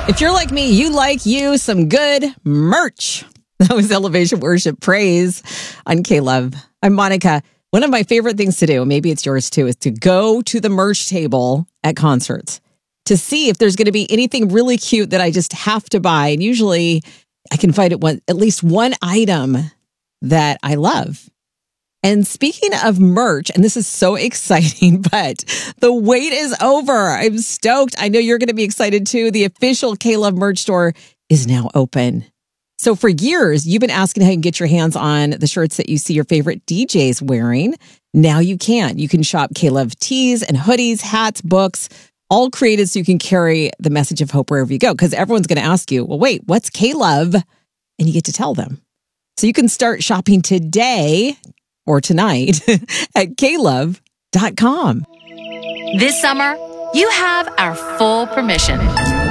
If you're like me, you like you some good merch. That was Elevation Worship Praise on K-Love. I'm Monica. One of my favorite things to do, maybe it's yours too, is to go to the merch table at concerts to see if there's going to be anything really cute that I just have to buy. And usually I can find at least one item that I love. And speaking of merch, and this is so exciting, but the wait is over. I'm stoked. I know you're going to be excited too. The official K-Love merch store is now open. So for years, you've been asking how you can get your hands on the shirts that you see your favorite DJs wearing. Now you can. You can shop K-Love tees and hoodies, hats, books, all created so you can carry the message of hope wherever you go. Because everyone's going to ask you, well, wait, what's K-Love? And you get to tell them. So you can start shopping today or tonight at klove.com. This summer, you have our full permission